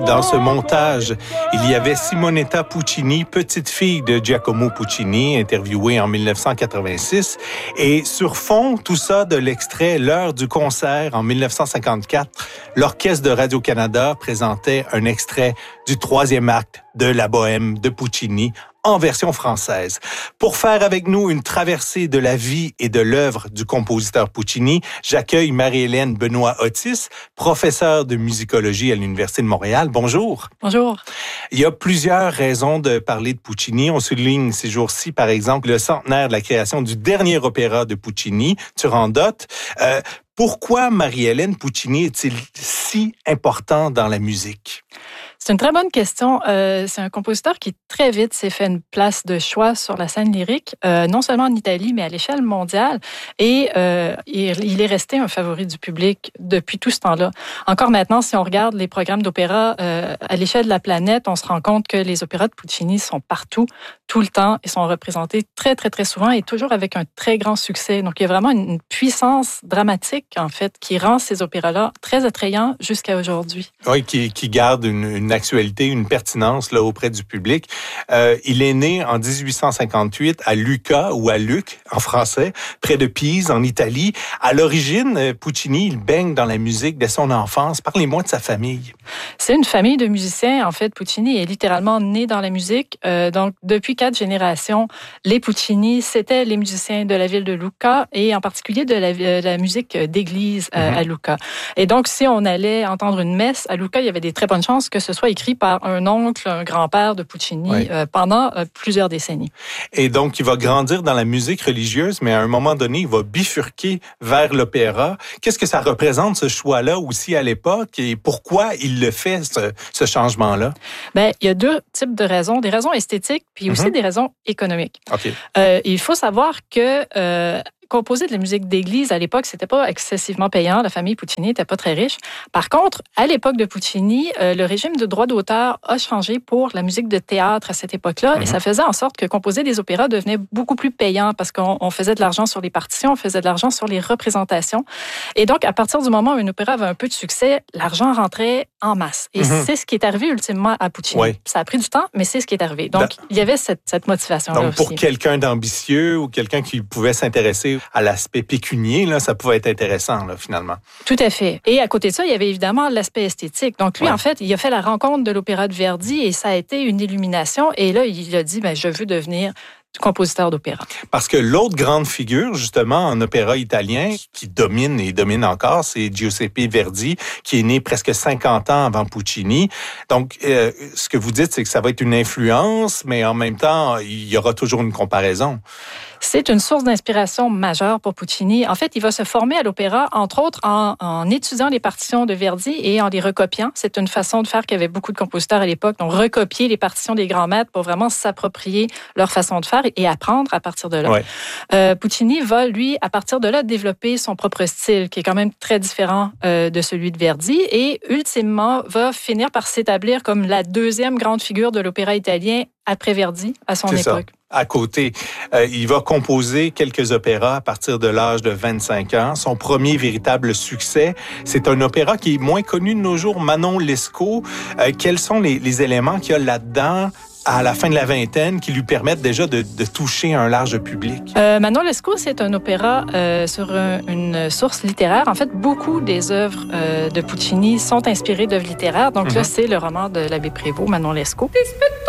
Dans ce montage, il y avait Simonetta Puccini, petite fille de Giacomo Puccini, interviewée en 1986. Et sur fond, tout ça de l'extrait L'heure du concert en 1954, l'Orchestre de Radio-Canada présentait un extrait du troisième acte de La Bohème de Puccini en version française. Pour faire avec nous une traversée de la vie et de l'œuvre du compositeur Puccini, j'accueille Marie-Hélène Benoît-Otis, professeure de musicologie à l'Université de Montréal. Bonjour. Bonjour. Il y a plusieurs raisons de parler de Puccini. On souligne ces jours-ci, par exemple, le centenaire de la création du dernier opéra de Puccini, Turandot. Pourquoi Marie-Hélène Puccini est-il si important dans la musique? C'est une très bonne question. C'est un compositeur qui très vite s'est fait une place de choix sur la scène lyrique, non seulement en Italie, mais à l'échelle mondiale. Et il est resté un favori du public depuis tout ce temps-là. Encore maintenant, si on regarde les programmes d'opéra à l'échelle de la planète, on se rend compte que les opéras de Puccini sont partout, tout le temps, et sont représentés très, très, très souvent et toujours avec un très grand succès. Donc, il y a vraiment une puissance dramatique, en fait, qui rend ces opéras-là très attrayants jusqu'à aujourd'hui. Oui, qui garde une actualité, une pertinence là auprès du public. Il est né en 1858 à Lucca ou à Lucques en français, près de Pise en Italie. À l'origine, Puccini, il baigne dans la musique dès son enfance. Parlez-moi de sa famille. C'est une famille de musiciens. En fait, Puccini est littéralement né dans la musique. Donc, depuis 4 générations, les Puccini, c'était les musiciens de la ville de Lucca et en particulier de la musique d'église à Lucca. Et donc, si on allait entendre une messe à Lucca, il y avait des très bonnes chances que ce soit écrit par un oncle, un grand-père de Puccini pendant plusieurs décennies. Et donc, il va grandir dans la musique religieuse, mais à un moment donné, il va bifurquer vers l'opéra. Qu'est-ce que ça représente, ce choix-là, aussi à l'époque, et pourquoi il le fait, ce changement-là? Bien, il y a 2 types de raisons. Des raisons esthétiques, puis aussi des raisons économiques. OK. Il faut savoir que composer de la musique d'église, à l'époque, c'était pas excessivement payant. La famille Puccini était pas très riche. Par contre, à l'époque de Puccini, le régime de droit d'auteur a changé pour la musique de théâtre à cette époque-là. Et ça faisait en sorte que composer des opéras devenait beaucoup plus payant parce qu'on faisait de l'argent sur les partitions, on faisait de l'argent sur les représentations. Et donc, à partir du moment où un opéra avait un peu de succès, l'argent rentrait en masse. Et c'est ce qui est arrivé ultimement à Puccini. Oui. Ça a pris du temps, mais c'est ce qui est arrivé. Donc, il y avait cette motivation-là aussi. Donc, pour quelqu'un d'ambitieux ou quelqu'un qui pouvait s'intéresser à l'aspect pécunier, là, ça pouvait être intéressant, là, finalement. Tout à fait. Et à côté de ça, il y avait évidemment l'aspect esthétique. Donc lui, en fait, il a fait la rencontre de l'opéra de Verdi et ça a été une illumination. Et là, il a dit, je veux devenir compositeur d'opéra. Parce que l'autre grande figure, justement, en opéra italien, qui domine et domine encore, c'est Giuseppe Verdi, qui est né presque 50 ans avant Puccini. Donc, ce que vous dites, c'est que ça va être une influence, mais en même temps, il y aura toujours une comparaison. C'est une source d'inspiration majeure pour Puccini. En fait, il va se former à l'opéra, entre autres, en étudiant les partitions de Verdi et en les recopiant. C'est une façon de faire qu'avait beaucoup de compositeurs à l'époque. Donc, recopier les partitions des grands maîtres pour vraiment s'approprier leur façon de faire et apprendre à partir de là. Ouais. Puccini va, lui, à partir de là, développer son propre style, qui est quand même très différent de celui de Verdi, et ultimement va finir par s'établir comme la deuxième grande figure de l'opéra italien après Verdi à son époque. Ça. À côté, il va composer quelques opéras à partir de l'âge de 25 ans. Son premier véritable succès, c'est un opéra qui est moins connu de nos jours, Manon Lescaut. Quels sont les éléments qu'il y a là-dedans à la fin de la vingtaine qui lui permettent déjà de toucher un large public? Manon Lescaut, c'est un opéra sur une source littéraire. En fait, beaucoup des œuvres de Puccini sont inspirées d'œuvres littéraires. Donc là, c'est le roman de l'abbé Prévost, Manon Lescaut.